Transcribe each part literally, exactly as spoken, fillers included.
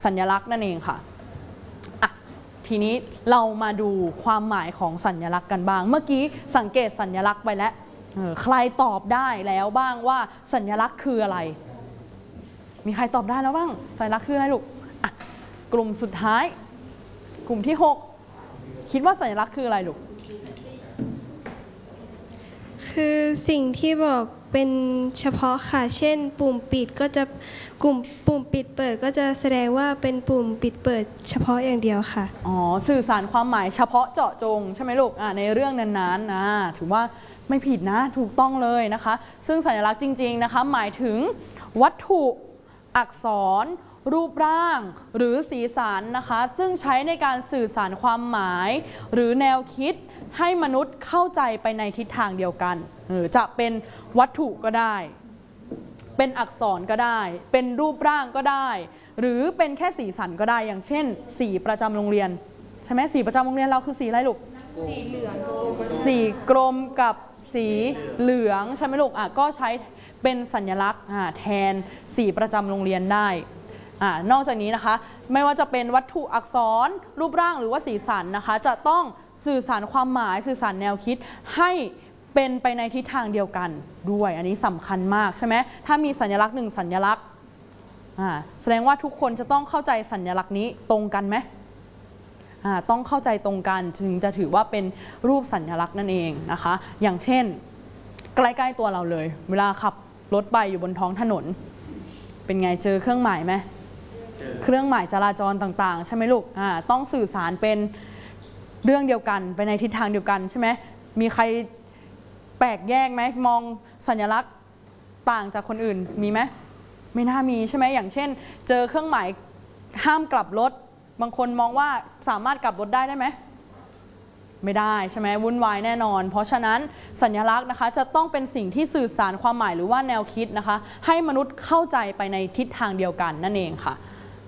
สัญลักษณ์นั่นเองค่ะอ่ะทีนี้เรามาดูความหมายของสัญลักษณ์กันบ้างเมื่อกี้สังเกตสัญลักษณ์ไปแล้วใครตอบได้แล้วบ้างว่าสัญลักษณ์คืออะไรมีใครตอบได้แล้วบ้างสัญลักษณ์คืออะไรลูกอ่ะกลุ่มสุดท้ายกลุ่มที่หกคิดว่าสัญลักษณ์คืออะไรลูกคือสิ่งที่บอกเป็นเฉพาะค่ะเช่นปุ่มปิดก็จะกลุ่มปุ่มปิดเปิดก็จะแสดงว่าเป็นปุ่มปิดเปิดเฉพาะอย่างเดียวค่ะอ๋อสื่อสารความหมายเฉพาะเจาะจงใช่ไหมลูกอ่าในเรื่องนั้นๆนะถือว่าไม่ผิดนะถูกต้องเลยนะคะซึ่งสัญลักษณ์จริงๆนะคะหมายถึงวัตถุอักษรรูปร่างหรือสีสันนะคะซึ่งใช้ในการสื่อสารความหมายหรือแนวคิดให้มนุษย์เข้าใจไปในทิศทางเดียวกันจะเป็นวัตถุก็ได้เป็นอักษรก็ได้เป็นรูปร่างก็ได้หรือเป็นแค่สีสันก็ได้อย่างเช่นสีประจำโรงเรียนใช่ไหมสีประจำโรงเรียนเราคือสีอะไรลูกสีเหลืองสีกรมกับสีเหลืองใช่ไหมลูกอ่ะก็ใช้เป็นสัญลักษณ์อ่าแทนสีประจำโรงเรียนได้อ่านอกจากนี้นะคะไม่ว่าจะเป็นวัตถุอักษรรูปร่างหรือว่าสีสันนะคะจะต้องสื่อสารความหมายสื่อสารแนวคิดให้เป็นไปในทิศทางเดียวกันด้วยอันนี้สำคัญมากใช่ไหมถ้ามีสัญลักษณ์หนึ่งสัญลักษณ์อ่าแสดงว่าทุกคนจะต้องเข้าใจสัญลักษณ์นี้ตรงกันไหมอ่าต้องเข้าใจตรงกันจึงจะถือว่าเป็นรูปสัญลักษณ์นั่นเองนะคะอย่างเช่นใกล้ๆตัวเราเลยเวลาขับรถไปอยู่บนท้องถนนเป็นไงเจอเครื่องหมายไหมเครื่องหมายจราจรต่างๆใช่ไหมลูกอ่าต้องสื่อสารเป็นเรื่องเดียวกันไปในทิศทางเดียวกันใช่ไหมมีใครแปลกแยกไหมมองสัญลักษณ์ต่างจากคนอื่นมีไหมไม่น่ามีใช่ไหมอย่างเช่นเจอเครื่องหมายห้ามกลับรถบางคนมองว่าสามารถกลับรถได้ได้ไหมไม่ได้ใช่ไหมวุ่นวายแน่นอนเพราะฉะนั้นสัญลักษณ์นะคะจะต้องเป็นสิ่งที่สื่อสารความหมายหรือว่าแนวคิดนะคะให้มนุษย์เข้าใจไปในทิศทางเดียวกันนั่นเองค่ะ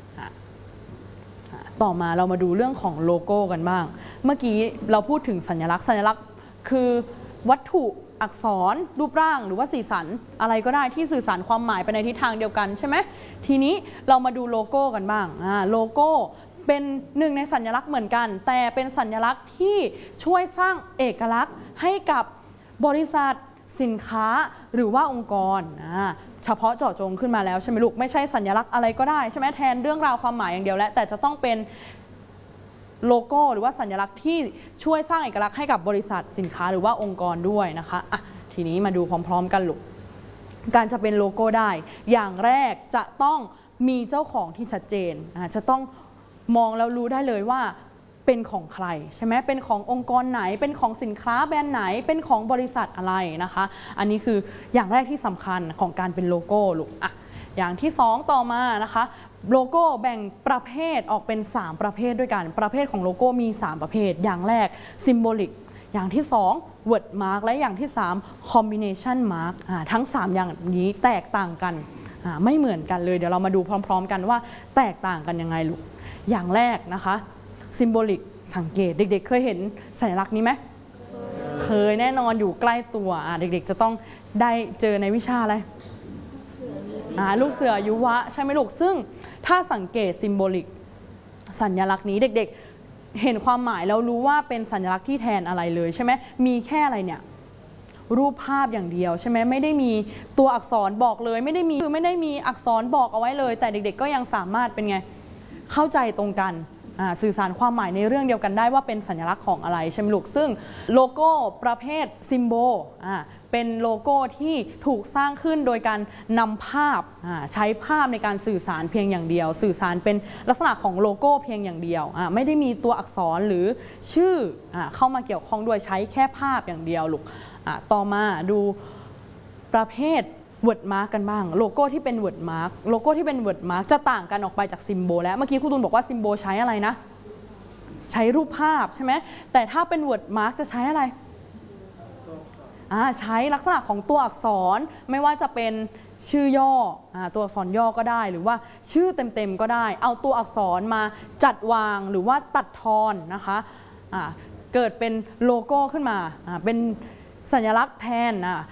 ต่อมาเรามาดูเรื่องของโลโก้กันบ้างเมื่อกี้เราพูดถึงสัญลักษณ์สัญลักษณ์คือวัตถุอักษรรูปร่างหรือว่าสีสันอะไรก็ได้ที่สื่อสารความหมายไปในทิศทางเดียวกันใช่ไหมทีนี้เรามาดูโลโก้กันบ้างอ่าโลโก้เป็นหนึ่งในสัญลักษณ์เหมือนกันแต่เป็นสัญลักษณ์ที่ช่วยสร้างเอกลักษณ์ให้กับบริษัทสินค้าหรือว่าองค์กรอ่าเฉพาะเจาะจงขึ้นมาแล้วใช่ไหมลูกไม่ใช่สัญลักษณ์อะไรก็ได้ใช่ไหมแทนเรื่องราวความหมายอย่างเดียวและแต่จะต้องเป็นโลโก้หรือว่าสัญลักษณ์ที่ช่วยสร้างเอกลักษณ์ให้กับบริษัทสินค้าหรือว่าองค์กรด้วยนะคะอ่ะทีนี้มาดูพร้อมๆกันลูกการจะเป็นโลโก้ได้อย่างแรกจะต้องมีเจ้าของที่ชัดเจนอ่ะจะต้องมองแล้วรู้ได้เลยว่าเป็นของใครใช่ไหมเป็นขององค์กรไหนเป็นของสินค้าแบรนด์ไหนเป็นของบริษัทอะไรนะคะอันนี้คืออย่างแรกที่สำคัญของการเป็นโลโก้ลูกอ่ะอย่างที่สองต่อมานะคะโลโก้แบ่งประเภทออกเป็นสามประเภทด้วยกันประเภทของโลโก้มีสามประเภทอย่างแรก symbolic อย่างที่สอง word mark และอย่างที่สาม combination mark อ่าทั้งสามอย่างนี้แตกต่างกันอ่าไม่เหมือนกันเลยเดี๋ยวเรามาดูพร้อมๆกันว่าแตกต่างกันยังไงลูกอย่างแรกนะคะซิมโบลิกสังเกตเด็กๆเคยเห็นสัญลักษณ์นี้ไหมเคยแน่นอนอยู่ใกล้ตัวเด็กๆจะต้องได้เจอในวิชาอะไรลูกเสือยุวะใช่ไหมลูกซึ่งถ้าสังเกตซิมโบลิกสัญลักษณ์นี้เด็กๆเห็นความหมายแล้วรู้ว่าเป็นสัญลักษณ์ที่แทนอะไรเลยใช่ไหมมีแค่อะไรเนี่ยรูปภาพอย่างเดียวใช่ไหมไม่ได้มีตัวอักษรบอกเลยไม่ได้มีคือไม่ได้มีอักษรบอกเอาไว้เลยแต่เด็กๆก็ยังสามารถเป็นไงเข้าใจตรงกันสื่อสารความหมายในเรื่องเดียวกันได้ว่าเป็นสัญลักษณ์ของอะไรใช่ไหมลูกซึ่งโลโก้ประเภทซิมโบลเป็นโลโก้ที่ถูกสร้างขึ้นโดยการนำภาพใช้ภาพในการสื่อสารเพียงอย่างเดียวสื่อสารเป็นลักษณะของโลโก้เพียงอย่างเดียวไม่ได้มีตัวอักษรหรือชื่อเข้ามาเกี่ยวข้องด้วยใช้แค่ภาพอย่างเดียวลูกต่อมาดูประเภทword mark กันบ้างโลโก้ที่เป็น word mark โลโก้ที่เป็น word mark จะต่างกันออกไปจากซิมโบลแล้วเมื่อกี้ครูตูนบอกว่าซิมโบลใช้อะไรนะใช้รูปภาพใช่ไหมแต่ถ้าเป็น word mark จะใช้อะไรอ่าใช้ลักษณะของตัวอักษรไม่ว่าจะเป็นชื่อย่ออ่าตัวอักษรย่อก็ได้หรือว่าชื่อเต็มๆก็ได้เอาตัวอักษรมาจัดวางหรือว่าตัดทอนนะคะอ่าเกิดเป็นโลโก้ขึ้นมาอ่าเป็นสัญลักษณ์แทนอ่า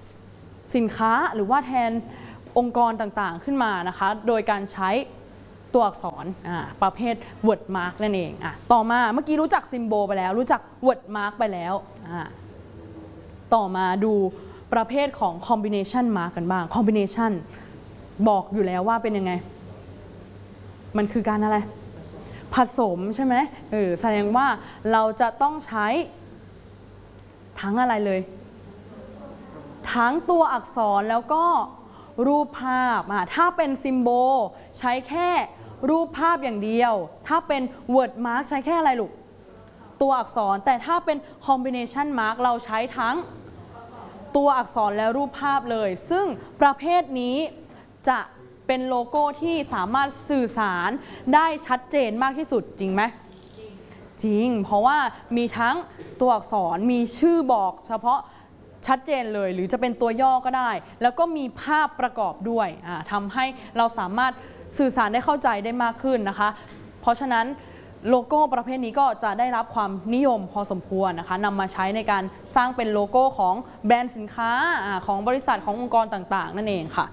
สินค้าหรือว่าแทนองค์กรต่างๆขึ้นมานะคะโดยการใช้ตัวอักษรอ่าประเภท word mark นั่นเองอ่ะต่อมาเมื่อกี้รู้จัก symbol ไปแล้วรู้จัก word mark ไปแล้วอ่าต่อมาดูประเภทของ combination mark กันบ้าง combination บอกอยู่แล้วว่าเป็นยังไงมันคือการอะไรผสมใช่ไหมเออแสดงว่าเราจะต้องใช้ทั้งอะไรเลยทั้งตัวอักษรแล้วก็รูปภาพอ่ะถ้าเป็นซิมโบลใช้แค่รูปภาพอย่างเดียวถ้าเป็น word mark ใช้แค่อะไรลูกตัวอักษรแต่ถ้าเป็น combination mark เราใช้ทั้งตัวอักษรและรูปภาพเลยซึ่งประเภทนี้จะเป็นโลโก้ที่สามารถสื่อสารได้ชัดเจนมากที่สุดจริงไหมจริงเพราะว่ามีทั้งตัวอักษรมีชื่อบอกเฉพาะชัดเจนเลยหรือจะเป็นตัวย่อก็ได้แล้วก็มีภาพประกอบด้วยทำให้เราสามารถสื่อสารได้เข้าใจได้มากขึ้นนะคะเพราะฉะนั้นโลโก้ประเภทนี้ก็จะได้รับความนิยมพอสมควรนะคะนำมาใช้ในการสร้างเป็นโลโก้ของแบรนด์สินค้าของบริษัทขององค์กรต่างๆนั่นเองค่ะ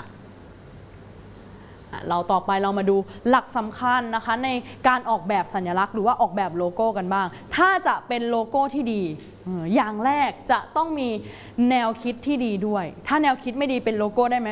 เราต่อไปเรามาดูหลักสำคัญนะคะในการออกแบบสัญลักษณ์หรือว่าออกแบบโลโก้กันบ้างถ้าจะเป็นโลโก้ที่ดีอย่างแรกจะต้องมีแนวคิดที่ดีด้วยถ้าแนวคิดไม่ดีเป็นโลโก้ได้ไหม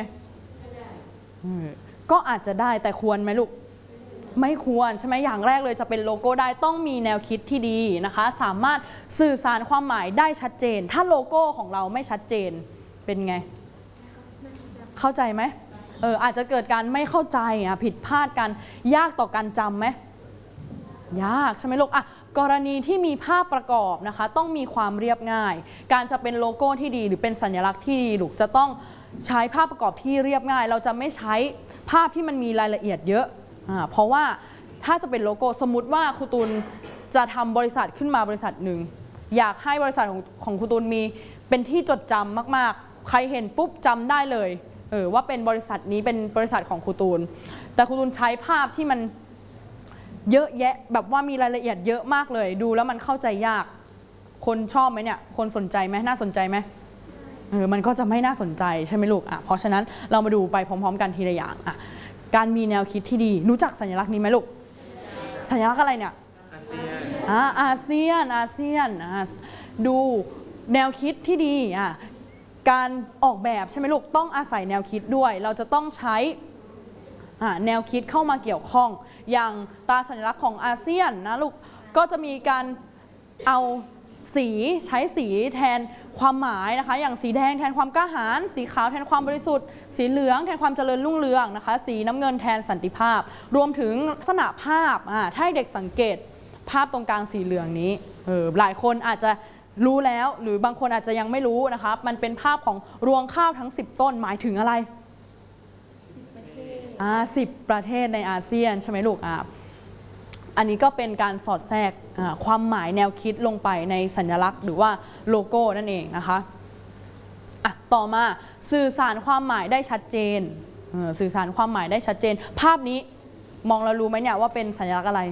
ก็อาจจะได้แต่ควรไหมลูกไม่ควรใช่ไหมอย่างแรกเลยจะเป็นโลโก้ได้ต้องมีแนวคิดที่ดีนะคะสามารถสื่อสารความหมายได้ชัดเจนถ้าโลโก้ของเราไม่ชัดเจนเป็นไงเข้าใจไหมเอออาจจะเกิดการไม่เข้าใจอ่ะผิดพลาดกันยากต่อการจำไหมยากใช่ไหมลูกอ่ะกรณีที่มีภาพประกอบนะคะต้องมีความเรียบง่ายการจะเป็นโลโก้ที่ดีหรือเป็นสัญลักษณ์ที่ดีลูกจะต้องใช้ภาพประกอบที่เรียบง่ายเราจะไม่ใช้ภาพที่มันมีรายละเอียดเยอะอ่าเพราะว่าถ้าจะเป็นโลโก้สมมุติว่าครูตูนจะทำบริษัทขึ้นมาบริษัทหนึ่งอยากให้บริษัทของของครูตูนมีเป็นที่จดจำมากๆใครเห็นปุ๊บจำได้เลยเออว่าเป็นบริษัทนี้เป็นบริษัทของครูตูนแต่ครูตูนใช้ภาพที่มันเยอะแยะแบบว่ามีรายละเอียดเยอะมากเลยดูแล้วมันเข้าใจยากคนชอบไหมเนี่ยคนสนใจไหมน่าสนใจไหมเออมันก็จะไม่น่าสนใจใช่ไหมลูกอ่ะเพราะฉะนั้นเรามาดูไปพร้อมๆกันทีละอย่างอ่ะการมีแนวคิดที่ดีรู้จักสัญลักษณ์นี้ไหมลูกสัญลักษณ์อะไรเนี่ยอ่าอาเซียนอาเซียนอ่าดูแนวคิดที่ดีอ่ะการออกแบบใช่ไหมลูกต้องอาศัยแนวคิดด้วยเราจะต้องใช้แนวคิดเข้ามาเกี่ยวข้องอย่างตราสัญลักษณ์ของอาเซียนนะลูกก็จะมีการเอาสีใช้สีแทนความหมายนะคะอย่างสีแดงแทนความกล้าหาญสีขาวแทนความบริสุทธิ์สีเหลืองแทนความเจริญรุ่งเรืองนะคะสีน้ำเงินแทนสันติภาพรวมถึงลักษณะภาพถ้าเด็กสังเกตภาพตรงกลางสีเหลืองนี้เออหลายคนอาจจะรู้แล้วหรือบางคนอาจจะยังไม่รู้นะคะมันเป็นภาพของรวงข้าวทั้งสิบต้นหมายถึงอะไรสิบประเทศอ่าสิบประเทศในอาเซียนใช่ไหมลูกอ่ะอันนี้ก็เป็นการสอดแทรกความหมายแนวคิดลงไปในสัญลักษณ์หรือว่าโลโก้นั่นเองนะคะอ่ะต่อมาสื่อสารความหมายได้ชัดเจนสื่อสารความหมายได้ชัดเจนภาพนี้มองแล้วรู้ไหมเนี่ยว่าเป็นสัญลักษณ์อะไร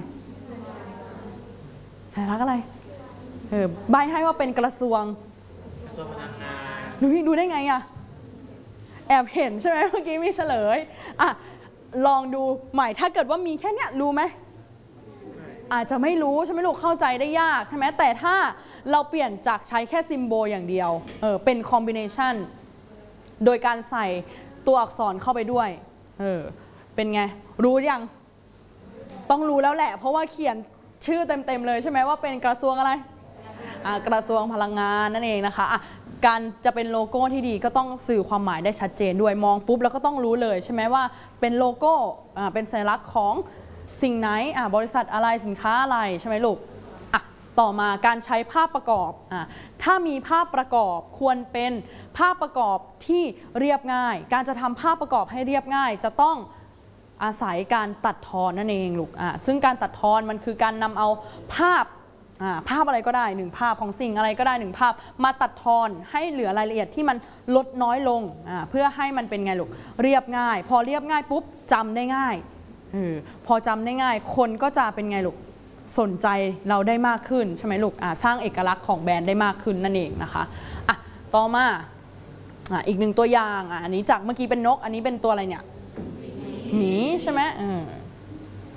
สัญลักษณ์อะไรเออใบให้ว่าเป็นกระทรวงกระทรวงพลังงานดูดูได้ไงอะแอบเห็นใช่ไหมเมื่อกี้มีเฉลยอ่ะลองดูใหม่ถ้าเกิดว่ามีแค่เนี้ยรู้ไหมอาจจะไม่รู้ใช่ไหมลูกเข้าใจได้ยากใช่ไหมแต่ถ้าเราเปลี่ยนจากใช้แค่ซิมโบลอย่างเดียวเออเป็นคอมบิเนชันโดยการใส่ตัวอักษรเข้าไปด้วยเออเป็นไงรู้ยังต้องรู้แล้วแหละเพราะว่าเขียนชื่อเต็มๆเลยใช่ไหมว่าเป็นกระทรวงอะไรกระทรวงพลังงานนั่นเองนะคะะการจะเป็นโลโก้ที่ดีก็ต้องสื่อความหมายได้ชัดเจนด้วยมองปุ๊บแล้วก็ต้องรู้เลยใช่ไหมว่าเป็นโลโก้เป็นสัญลักษณ์ของสิ่งไหนบริษัทอะไรสินค้าอะไรใช่ไหมลูกอ่ะต่อมาการใช้ภาพประกอบอ่ะถ้ามีภาพประกอบควรเป็นภาพประกอบที่เรียบง่ายการจะทำภาพประกอบให้เรียบง่ายจะต้องอาศัยการตัดทอนนั่นเองลูกอ่ะซึ่งการตัดทอนมันคือการนำเอาภาพภาพอะไรก็ได้หนึ่งภาพของสิ่งอะไรก็ได้หนึ่งภาพมาตัดทอนให้เหลือรายละเอียดที่มันลดน้อยลงเพื่อให้มันเป็นไงลูกเรียบง่ายพอเรียบง่ายปุ๊บจำได้ง่ายออพอจำได้ง่ายคนก็จะเป็นไงลูกสนใจเราได้มากขึ้นใช่ไหมลูกสร้างเอกลักษณ์ของแบรนด์ได้มากขึ้นนั่นเองนะคะอ่ะต่อมาอ่ะอีกหนึ่งตัวอย่างอ่ะอันนี้จากเมื่อกี้เป็นนกอันนี้เป็นตัวอะไรเนี่ยหมีใช่ไหมเออ